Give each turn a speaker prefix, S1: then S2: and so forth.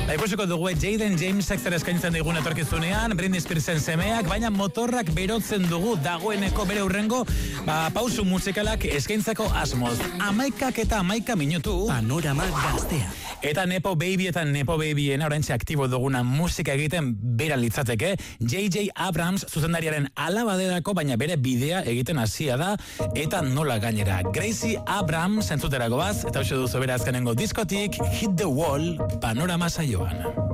S1: Ikusiko dugu Jaden Jamesek zer eskaintzen digun etorkizunean, Britney Spearsen semeak, baina motorrak berotzen dugu dagoeneko bere hurrengo pausu musikalak eskaintzeko asmoz. 11 minutu.
S2: Panorama Gaztea.
S1: Eta Nepo Babyena oraintxe aktibo duguna musika egiten bera litzateke. J.J. Abrams zuzendariaren alabaderako, baina bere bidea egiten hasia da, eta nola gainera. Gracie Abrams entzuterako baz, eta hoxe duzu bere azkenengo diskotik, Hit the Wall, Panorama saioan.